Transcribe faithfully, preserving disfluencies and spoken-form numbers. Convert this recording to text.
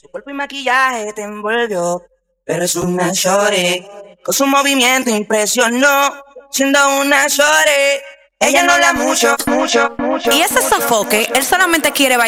Su cuerpo y maquillaje te envolvió, pero es una shorty. Con su movimiento impresionó, siendo una shorty. Ella no habla mucho, mucho, mucho. Y ese sofoque, él solamente quiere bailar.